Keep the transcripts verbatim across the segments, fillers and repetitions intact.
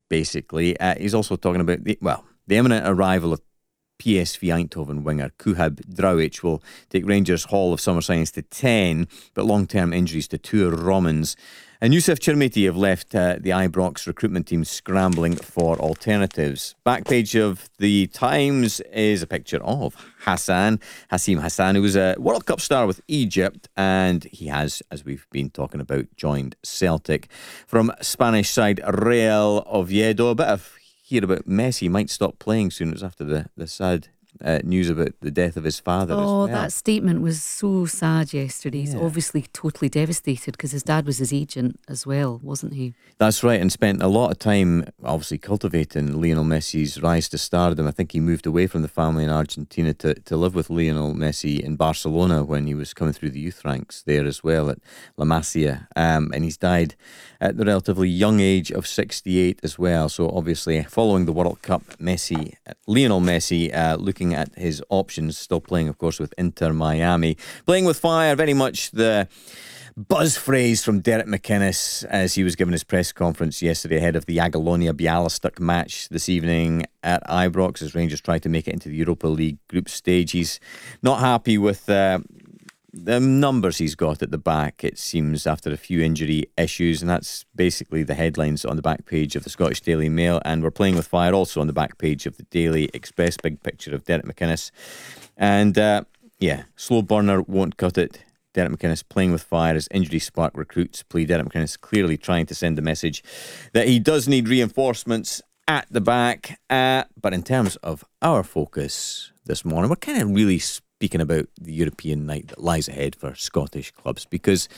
basically. Uh, he's also talking about, the well, the imminent arrival of P S V Eindhoven winger Kuhab Drawic will take Rangers' haul of summer signings to ten, but long-term injuries to two Romans and Youssef Chermiti have left uh, the Ibrox recruitment team scrambling for alternatives. Back page of the Times is a picture of Hassan, Hassim Hassan, who was a World Cup star with Egypt, and he has, as we've been talking about, joined Celtic. From Spanish side Real Oviedo, a bit of hear about Messi might stop playing soon. It was after the, the sad uh, news about the death of his father. Oh, as well. That statement was so sad yesterday. He's yeah. obviously totally devastated because his dad was his agent as well, wasn't he? That's right, and spent a lot of time obviously cultivating Lionel Messi's rise to stardom. I think he moved away from the family in Argentina to, to live with Lionel Messi in Barcelona when he was coming through the youth ranks there as well at La Masia, um, and he's died at the relatively young age of sixty-eight as well. So obviously following the World Cup, Messi, Lionel Messi uh, looking at his options, still playing of course with Inter Miami, playing with fire, very much the buzz phrase from Derek McInnes as he was giving his press conference yesterday ahead of the Jagiellonia Bialystok match this evening at Ibrox as Rangers try to make it into the Europa League group stage. He's not happy with uh, the numbers he's got at the back, it seems, after a few injury issues, and that's basically the headlines on the back page of the Scottish Daily Mail. And we're playing with fire also on the back page of the Daily Express, big picture of Derek McInnes, and uh, yeah, slow burner won't cut it. Derek McInnes playing with fire as injury spark recruits plea. Derek McInnes clearly trying to send a message that he does need reinforcements at the back. Uh, but in terms of our focus this morning, we're kind of really speaking about the European night that lies ahead for Scottish clubs, because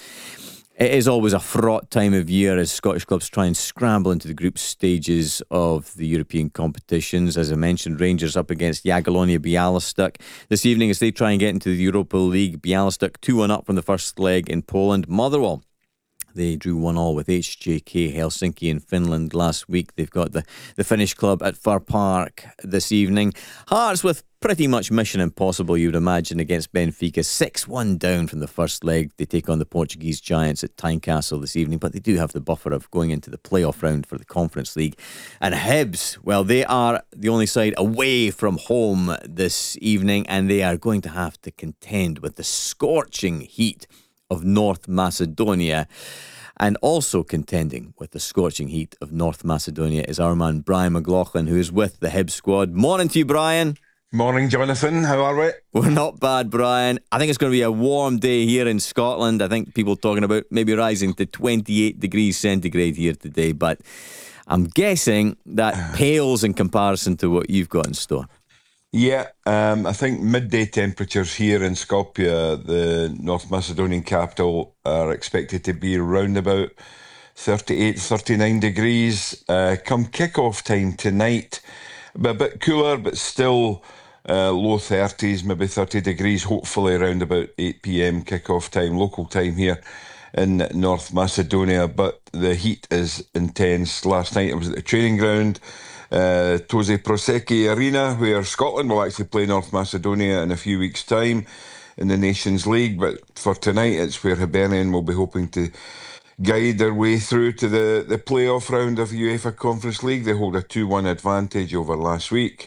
it is always a fraught time of year as Scottish clubs try and scramble into the group stages of the European competitions. As I mentioned, Rangers up against Jagiellonia Bialystok this evening as they try and get into the Europa League. Bialystok two one up from the first leg in Poland. Motherwell, they drew one all with H J K Helsinki in Finland last week. They've got the, the Finnish club at Fir Park this evening. Hearts with pretty much mission impossible, you would imagine, against Benfica. six one down from the first leg. They take on the Portuguese giants at Tynecastle this evening, but they do have the buffer of going into the playoff round for the Conference League. And Hibs, well, they are the only side away from home this evening, and they are going to have to contend with the scorching heat of North Macedonia. And also contending with the scorching heat of North Macedonia is our man Brian McLaughlin, who is with the Hibs squad. Morning to you, Brian. Morning, Jonathan. How are we? We're not bad, Brian. I think it's going to be a warm day here in Scotland. I think people talking about maybe rising to twenty-eight degrees centigrade here today, but I'm guessing that pales in comparison to what you've got in store. Yeah, um, I think midday temperatures here in Skopje, the North Macedonian capital, are expected to be around about thirty-eight, thirty-nine degrees. Uh, come kick-off time tonight, a bit cooler, but still uh, low thirties, maybe thirty degrees, hopefully around about eight p.m. kick-off time, local time here in North Macedonia. But the heat is intense. Last night I was at the training ground, Uh, Toze Prosecchi Arena, where Scotland will actually play North Macedonia in a few weeks' time in the Nations League. But for tonight, it's where Hibernian will be hoping to guide their way through to the, the playoff round of the UEFA Conference League. They hold a two one advantage over last week.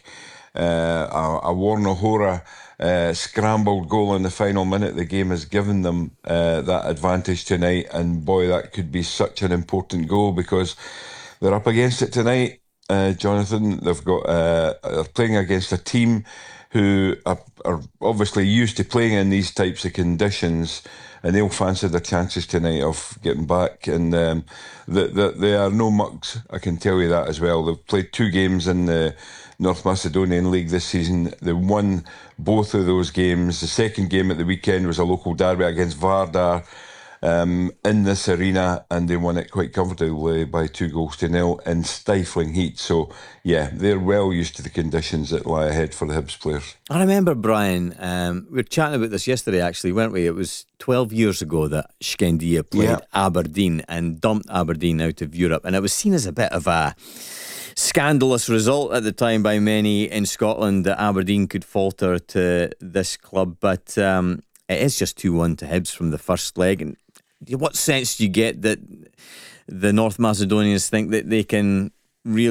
Uh, a, a Warren O'Hora uh, scrambled goal in the final minute of the game has given them uh, that advantage tonight. And boy, that could be such an important goal because they're up against it tonight. Uh, Jonathan, they've got uh, they're playing against a team who are, are obviously used to playing in these types of conditions, and they'll fancy their chances tonight of getting back. And um, the, the, they are no mugs, I can tell you that as well. They've played two games in the North Macedonian League this season. They won both of those games. The second game at the weekend was a local derby against Vardar Um, in this arena, and they won it quite comfortably by two goals to nil in stifling heat. So yeah, they're well used to the conditions that lie ahead for the Hibs players. I remember, Brian, um, we were chatting about this yesterday actually, weren't we? It was twelve years ago that Skendia played yeah. Aberdeen and dumped Aberdeen out of Europe, and it was seen as a bit of a scandalous result at the time by many in Scotland that Aberdeen could falter to this club, but um, it is just two one to Hibs from the first leg. And what sense do you get that the North Macedonians think that they can